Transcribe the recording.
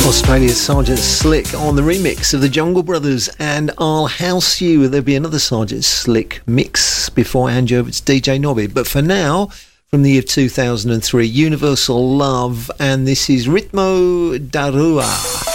Australia's Sergeant Slick on the remix of the Jungle Brothers and I'll House You. There'll be another Sergeant Slick mix before I hand you over to DJ Nobby. But for now, from the year 2003, Universal Love, and this is Ritmo da Rua.